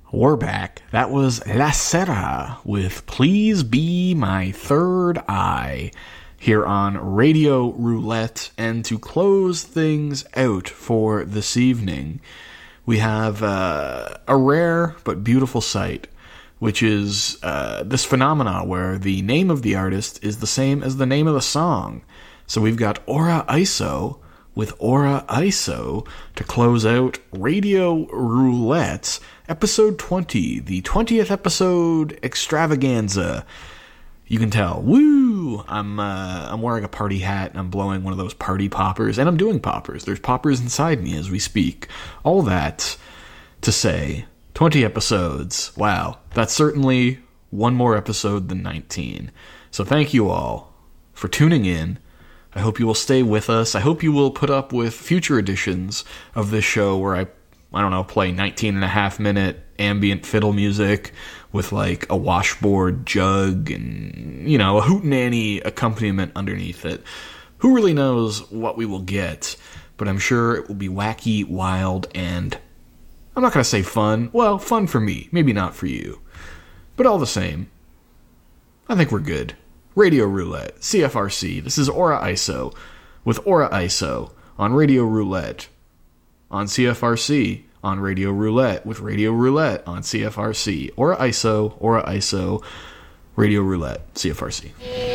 We're back. That was La Serra with Please Be My Third Eye here on Radio Roulette. And to close things out for this evening, we have a rare but beautiful sight, which is this phenomena where the name of the artist is the same as the name of the song. So we've got Aura ISO with Aura ISO to close out Radio Roulette, episode 20, the 20th episode extravaganza. You can tell, woo! I'm wearing a party hat, and I'm blowing one of those party poppers, and I'm doing poppers. There's poppers inside me as we speak. All that to say, 20 episodes. Wow, that's certainly one more episode than 19. So thank you all for tuning in. I hope you will stay with us. I hope you will put up with future editions of this show where I don't know, play 19.5-minute ambient fiddle music with like a washboard jug and, you know, a hootenanny accompaniment underneath it. Who really knows what we will get, but I'm sure it will be wacky, wild, and I'm not going to say fun. Well, fun for me, maybe not for you. But all the same, I think we're good. Radio Roulette, CFRC. This is Aura ISO with Aura ISO on Radio Roulette on CFRC on Radio Roulette with Radio Roulette on CFRC. Aura ISO, Radio Roulette, CFRC.